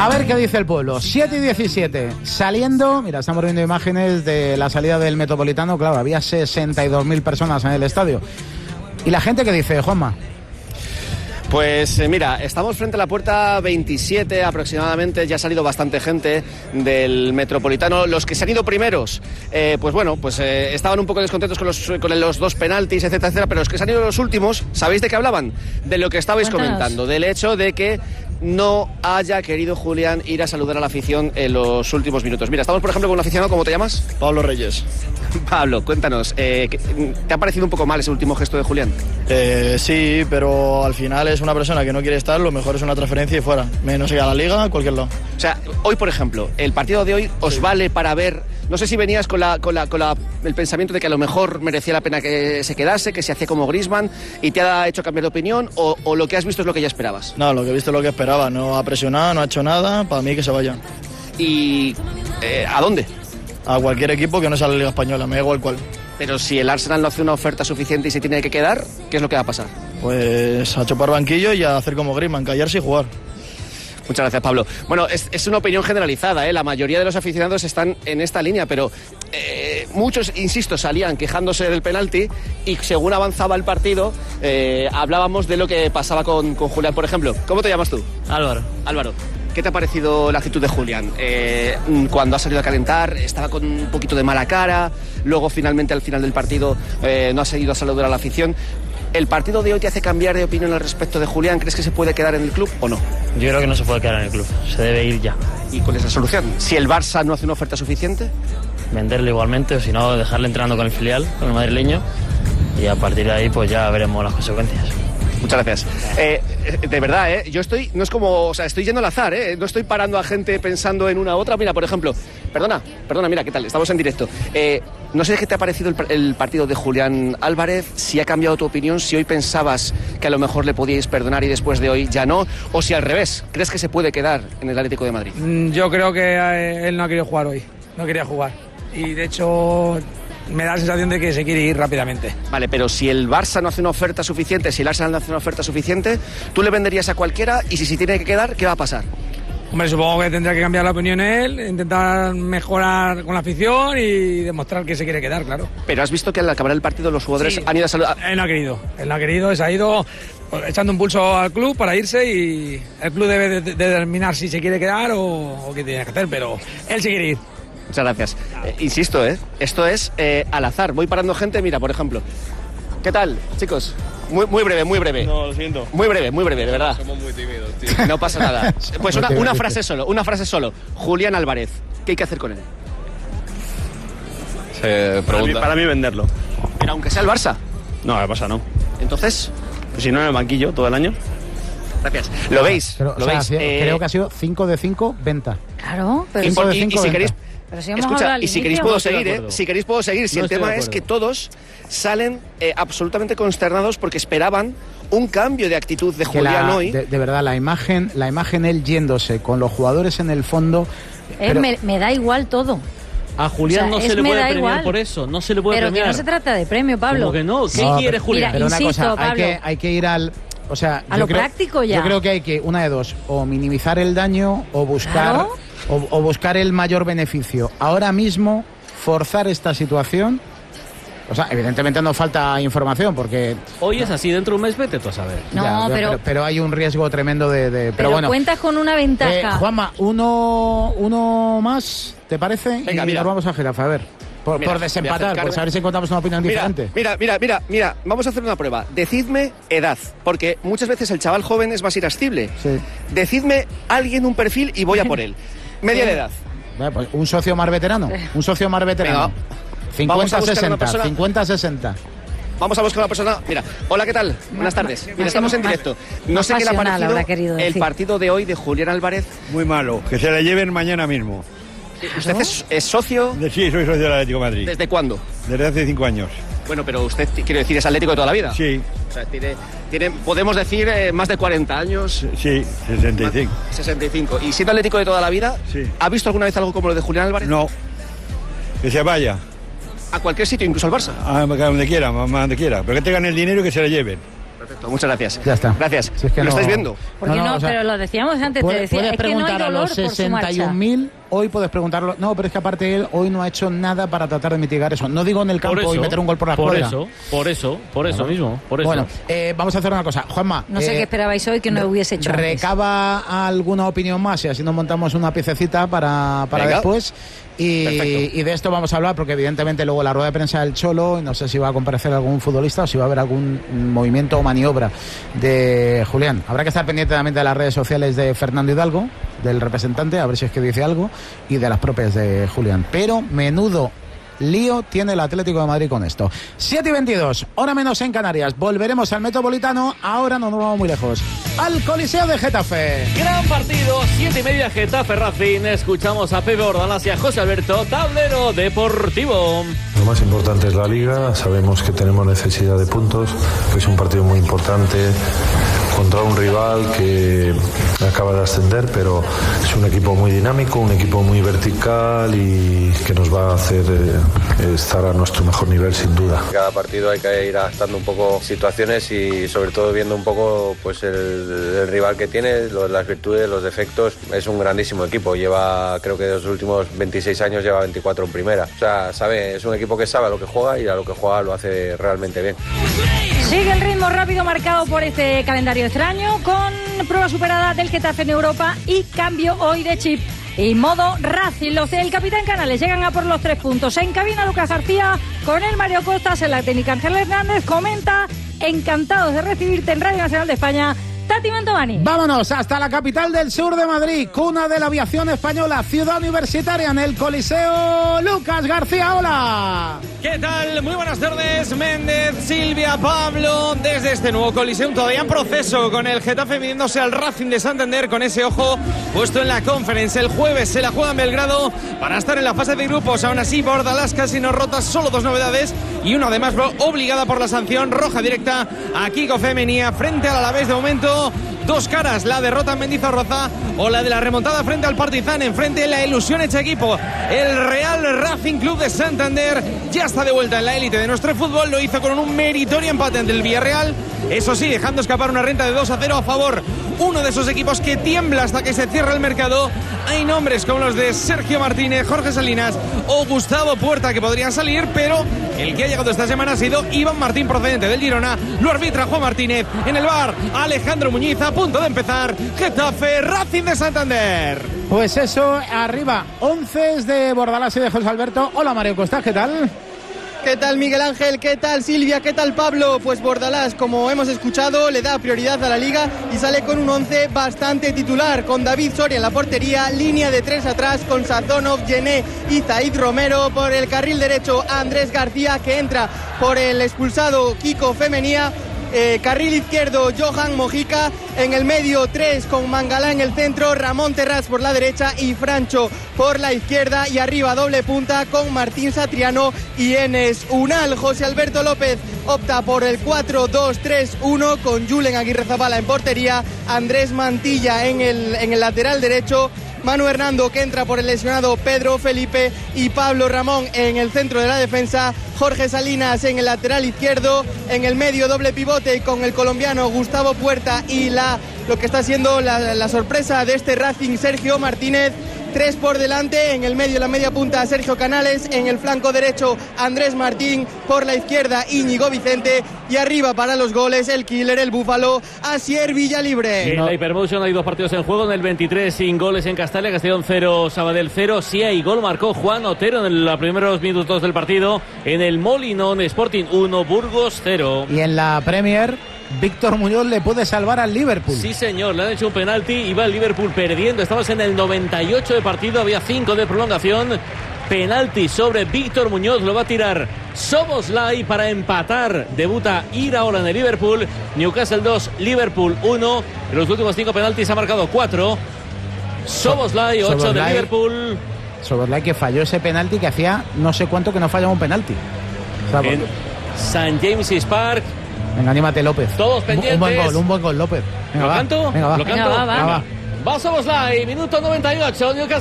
A ver qué dice el pueblo. 7:17. Saliendo, mira, estamos viendo imágenes de la salida del Metropolitano. Claro, había 62.000 personas en el estadio. ¿Y la gente qué dice, Juanma? Pues mira, estamos frente a la puerta 27 aproximadamente, ya ha salido bastante gente del Metropolitano. Los que se han ido primeros, estaban un poco descontentos con los dos penaltis, etcétera, etcétera, pero los que se han ido los últimos, ¿sabéis de qué hablaban? De lo que estabais comentando, del hecho de que no haya querido Julián ir a saludar a la afición en los últimos minutos. Mira, estamos por ejemplo con un aficionado, ¿cómo te llamas? Pablo Reyes. Pablo, cuéntanos, ¿te ha parecido un poco mal ese último gesto de Julián? Sí, pero al final es una persona que no quiere estar, lo mejor es una transferencia y fuera. Menos ir a la Liga, a cualquier lado. O sea, hoy por ejemplo, el partido de hoy os vale para ver, no sé si venías con el pensamiento de que a lo mejor merecía la pena que se quedase, que se hacía como Griezmann y te ha hecho cambiar de opinión, o lo que has visto es lo que ya esperabas. No, lo que he visto es lo que esperaba, no ha presionado, no ha hecho nada, para mí que se vaya. ¿Y a dónde? A cualquier equipo que no sea la Liga Española, me da igual cuál. Pero si el Arsenal no hace una oferta suficiente y se tiene que quedar, ¿qué es lo que va a pasar? Pues a chupar banquillo y a hacer como Griezmann, callarse y jugar. Muchas gracias, Pablo. Bueno, es una opinión generalizada, ¿eh? La mayoría de los aficionados están en esta línea, pero muchos, insisto, salían quejándose del penalti y según avanzaba el partido, hablábamos de lo que pasaba con Julián, por ejemplo. ¿Cómo te llamas tú? Álvaro. ¿Qué te ha parecido la actitud de Julián? Cuando ha salido a calentar, estaba con un poquito de mala cara, luego finalmente al final del partido no ha seguido a saludar a la afición. ¿El partido de hoy te hace cambiar de opinión al respecto de Julián? ¿Crees que se puede quedar en el club o no? Yo creo que no se puede quedar en el club, se debe ir ya. ¿Y cuál es la solución? Si el Barça no hace una oferta suficiente, venderle igualmente, o si no, dejarle entrenando con el filial, con el madrileño, y a partir de ahí pues ya veremos las consecuencias. Muchas gracias. De verdad, yo estoy, no es como, o sea, estoy yendo al azar, no estoy parando a gente pensando en una u otra. Mira, por ejemplo, perdona, mira, ¿qué tal? Estamos en directo. No sé qué te ha parecido el partido de Julián Álvarez, si ha cambiado tu opinión, si hoy pensabas que a lo mejor le podíais perdonar y después de hoy ya no, o si al revés, ¿crees que se puede quedar en el Atlético de Madrid? Yo creo que él no ha querido jugar hoy, no quería jugar. Y de hecho me da la sensación de que se quiere ir rápidamente. Vale, pero si el Barça no hace una oferta suficiente, si el Arsenal no hace una oferta suficiente, ¿tú le venderías a cualquiera? Y si tiene que quedar, ¿qué va a pasar? Hombre, supongo que tendrá que cambiar la opinión él, intentar mejorar con la afición y demostrar que se quiere quedar, claro. Pero has visto que al acabar el partido los jugadores han ido a saludar. Él no ha querido, se ha ido echando un pulso al club para irse y el club debe determinar si se quiere quedar o qué tiene que hacer, pero él se quiere ir. Muchas gracias. Insisto, esto es al azar. Voy parando gente, mira, por ejemplo. ¿Qué tal, chicos? Muy breve. No, lo siento. Muy breve, de verdad. Somos muy tímidos, tío. No pasa nada. Pues una frase solo. Julián Álvarez, ¿qué hay que hacer con él? Para mí venderlo. Pero aunque sea el Barça. No, el Barça no. Entonces, pues si no en el banquillo todo el año. Gracias. ¿Lo veis? Pero, ¿Veis? Creo que ha sido 5 de 5 venta. Claro, pero 5 de 5 y si venta. queréis, escucha, y si queréis puedo seguir, si queréis puedo seguir. Si el tema es que todos salen absolutamente consternados porque esperaban un cambio de actitud de Julián hoy. De verdad, la imagen él yéndose con los jugadores en el fondo. Me da igual todo. A Julián no se le puede premiar igual. Por eso, no se le puede premiar. Pero que no se trata de premio, Pablo. ¿Cómo que no? ¿Qué quiere Julián? Pero insisto, una cosa, Pablo, hay que ir al... O sea, a lo práctico ya. Yo creo que hay que, una de dos, o minimizar el daño o buscar... Claro. O buscar el mayor beneficio. Ahora mismo, forzar esta situación... O sea, evidentemente no falta información porque... Hoy es así, dentro de un mes vete tú a saber. No, pero hay un riesgo tremendo de... Pero bueno, cuentas con una ventaja. Juanma, uno más, ¿te parece? Venga, y mira. nos vamos a Jirafa, a ver. Por desempatar, pues a ver si encontramos una opinión diferente. Mira, vamos a hacer una prueba. Decidme edad, porque muchas veces el chaval joven es más irascible. Sí. Decidme alguien un perfil y voy a por él. Media de edad. Pues un socio más veterano. Venga. Vamos a buscar una 50-60. persona. 50-60. Vamos a buscar una persona. Mira, hola, ¿qué tal? Buenas tardes. Mira, estamos en directo. No sé qué le ha parecido el partido de hoy de Julián Álvarez. Muy malo, que se la lleven mañana mismo. ¿Usted es socio? Sí, soy socio del Atlético de Madrid. ¿Desde cuándo? Desde hace 5 años. Bueno, pero usted, quiero decir, es atlético de toda la vida. Sí. O sea, tiene podemos decir, más de 40 años. Sí, 65. 65. ¿Y siendo atlético de toda la vida? Sí. ¿Ha visto alguna vez algo como lo de Julián Álvarez? No. Que se vaya. A cualquier sitio, incluso al Barça. A donde quiera, mamá, donde quiera. Pero que tengan el dinero y que se la lleven. Perfecto, muchas gracias. Ya está. Gracias. Si es que ¿Lo no- estáis viendo? Porque no, o sea, pero lo decíamos antes, te decía, puedes es que no hay preguntar a dolor los por su marcha. 61.000, hoy puedes preguntarlo. No, pero es que aparte él hoy no ha hecho nada para tratar de mitigar eso. No digo en el campo y meter un gol por la escuadra. Por eso mismo. Por eso. Bueno, vamos a hacer una cosa. Juanma. No sé qué esperabais hoy que no hubiese hecho antes. Recaba alguna opinión más y así nos montamos una piececita para después. Y de esto vamos a hablar porque evidentemente luego la rueda de prensa del Cholo, y no sé si va a comparecer algún futbolista o si va a haber algún movimiento o maniobra de Julián. Habrá que estar pendiente también de las redes sociales de Fernando Hidalgo, del representante, a ver si es que dice algo, y de las propias de Julián. Pero menudo lío tiene el Atlético de Madrid con esto. 7:22, hora menos en Canarias. Volveremos al Metropolitano. Ahora no nos vamos muy lejos. Al Coliseo de Getafe. Gran partido, 7:30, Getafe Racing. Escuchamos a Pepe Bordalás y a José Alberto, tablero deportivo. Lo más importante es la Liga. Sabemos que tenemos necesidad de puntos, que es un partido muy importante contra un rival que acaba de ascender, pero es un equipo muy dinámico, un equipo muy vertical y que nos va a hacer estar a nuestro mejor nivel sin duda. Cada partido hay que ir adaptando un poco situaciones y sobre todo viendo un poco pues el rival que tiene, las virtudes, los defectos. Es un grandísimo equipo, lleva creo que de los últimos 26 años lleva 24 en primera. O sea, es un equipo que sabe a lo que juega y a lo que juega lo hace realmente bien. Sigue el ritmo rápido marcado por este calendario extraño, con prueba superada del Getafe en Europa y cambio hoy de chip. Y modo Racing, los del Capitán Canales llegan a por los 3 puntos. En cabina Lucas García, con el Mario Costas, en la técnica Ángel Hernández, comenta: encantados de recibirte en Radio Nacional de España, Tati Mantovani. Vámonos hasta la capital del sur de Madrid, cuna de la aviación española, ciudad universitaria, en el Coliseo. Lucas García, hola. ¿Qué tal? Muy buenas tardes, Méndez, Silvia, Pablo, desde este nuevo Coliseum, todavía en proceso, con el Getafe midiéndose al Racing de Santander, con ese ojo puesto en la Conference. El jueves se la juega en Belgrado para estar en la fase de grupos. Aún así, Bordalás casi no rota, solo 2 novedades y una además obligada por la sanción roja directa a Kiko Femenía frente al Alavés. De momento, 2 caras, la derrota en Mendizorroza o la de la remontada frente al Partizan. Enfrente, la ilusión hecha equipo, el Real Racing Club de Santander ya está de vuelta en la élite de nuestro fútbol. Lo hizo con un meritorio empate ante el Villarreal, eso sí, dejando escapar una renta de 2-0 a favor. Uno de esos equipos que tiembla hasta que se cierra el mercado. Hay nombres como los de Sergio Martínez, Jorge Salinas o Gustavo Puerta que podrían salir, pero el que ha llegado esta semana ha sido Iván Martín, procedente del Girona. Lo arbitra Juan Martínez. En el VAR, Alejandro Muñiz, a punto de empezar. Getafe Racing de Santander. Pues eso, arriba 11 de Bordalás y de José Alberto. Hola Mario Costa, ¿qué tal? ¿Qué tal Miguel Ángel? ¿Qué tal Silvia? ¿Qué tal Pablo? Pues Bordalás, como hemos escuchado, le da prioridad a la Liga y sale con un 11 bastante titular, con David Soria en la portería, línea de 3 atrás con Sazonov, Gené y Zaid Romero. Por el carril derecho, Andrés García, que entra por el expulsado Kiko Femenía. Carril izquierdo, Johan Mojica. En el medio, 3 con Mangalá en el centro, Ramón Terrás por la derecha y Francho por la izquierda. Y arriba, doble punta con Martín Satriano y Enes Unal. José Alberto López opta por el 4-2-3-1 con Julen Aguirrezabala en portería, Andrés Mantilla en el lateral derecho, Manu Hernando, que entra por el lesionado Pedro Felipe, y Pablo Ramón en el centro de la defensa, Jorge Salinas en el lateral izquierdo. En el medio, doble pivote con el colombiano Gustavo Puerta y lo que está siendo la sorpresa de este Racing, Sergio Martínez. 3 por delante, en el medio, la media punta, Sergio Canales, en el flanco derecho, Andrés Martín, por la izquierda, Íñigo Vicente, y arriba para los goles, el killer, el búfalo, Asier Villalibre. En la Hypermotion hay 2 partidos en juego, en el 23 sin goles en Castalia, Castellón 0, Sabadell 0, sí hay gol, marcó Juan Otero en los primeros minutos del partido, en el Molinón, Sporting 1, Burgos 0. Y en la Premier, Víctor Muñoz le puede salvar al Liverpool. Sí, señor, le han hecho un penalti y va el Liverpool perdiendo. Estamos en el 98 de partido, había 5 de prolongación. Penalti sobre Víctor Muñoz, lo va a tirar Szoboszlai para empatar. Debuta Iraola en el Liverpool. Newcastle 2, Liverpool 1. En los últimos 5 penaltis ha marcado 4. Szoboszlai 8 de Liverpool. Szoboszlai, que falló ese penalti que hacía no sé cuánto que no fallaba un penalti. O sea, en St. James's Park. Venga, anímate, López. Todos pendientes. Un buen gol, López. Venga, ¿Lo canto? Venga, va. ¿Lo canto? Venga, va. Va Szoboszlai, minuto 98. Newcastle